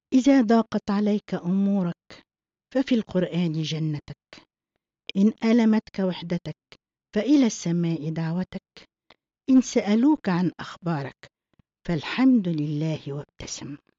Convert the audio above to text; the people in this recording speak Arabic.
إذا ضاقت عليك أمورك ففي القرآن جنتك، إن ألمتك وحدتك فإلى السماء دعوتك، إن سألوك عن أخبارك فالحمد لله وابتسم.